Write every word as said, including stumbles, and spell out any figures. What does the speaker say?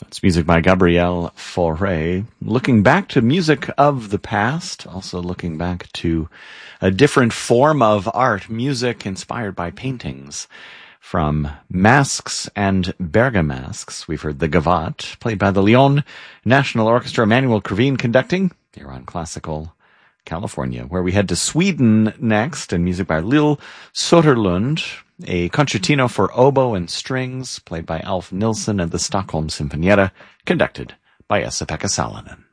It's music by Gabriel Fauré. Looking back to music of the past, also looking back to a different form of art, music inspired by paintings. From Masks and Bergamasques, we've heard the Gavotte, played by the Lyon National Orchestra, Emmanuel Krivine conducting, here on Classical California, where we head to Sweden next, and music by Lil Soderlund, a concertino for oboe and strings, played by Alf Nilsson, and the Stockholm Sinfonietta, conducted by Esa-Pekka Salonen.